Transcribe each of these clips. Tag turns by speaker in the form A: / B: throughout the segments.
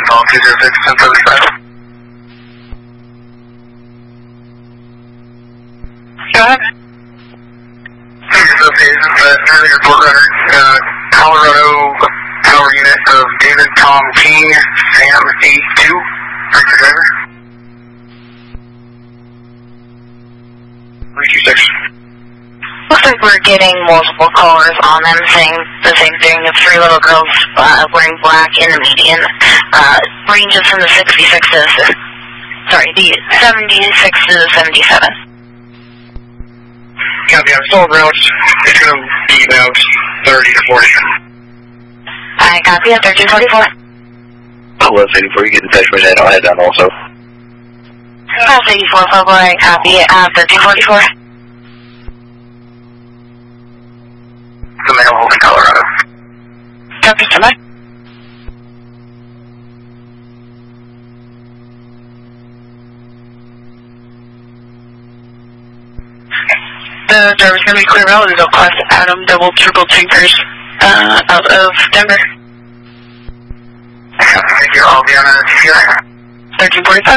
A: call 206 1075.
B: Go ahead.
A: Association, early report runner, Colorado power unit of David Tom King, Sam 82, Victor driver. 326.
B: Looks like we're getting multiple callers on them saying the same thing. The three little girls wearing black in the median ranges from the 66 to the 76 to the 77.
A: Copy, I'm still around. It's going to be about 30 to 40.
B: I copy at 1344.
C: Oh, let's 84, you get the text message, I'll head down also.
B: That's 84, Playboy, copy at 1344.
A: The male holding Colorado.
B: Copy, standby. The driver's going to be clear out. There's no class Adam double triple tankers out of Denver.
A: Thank you. I'll be on a TCI.
B: 1345.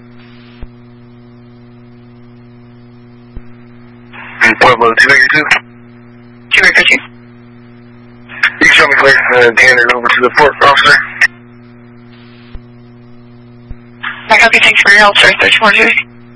A: Pueblo 282.
B: 252.
A: You can show me place and hand it over to the port officer.
B: I copy, thanks for your help, sir. 1342.